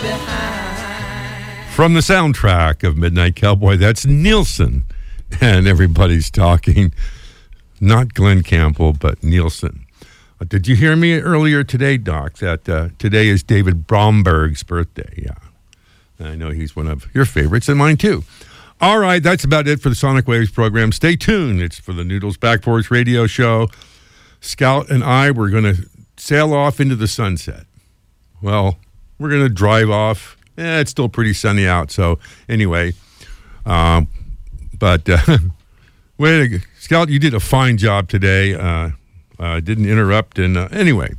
From the soundtrack of Midnight Cowboy, that's Nielsen. And everybody's talking. Not Glenn Campbell, but Nielsen. Did you hear me earlier today, Doc, that today is David Bromberg's birthday? Yeah. I know he's one of your favorites and mine, too. All right, that's about it for the Sonic Waves program. Stay tuned. It's for the Noodles Back Porch Radio Show. Scout and I, we're going to sail off into the sunset. Well, we're going to drive off. It's still pretty sunny out. So anyway, but Scout, you did a fine job today. Didn't interrupt. And anyway,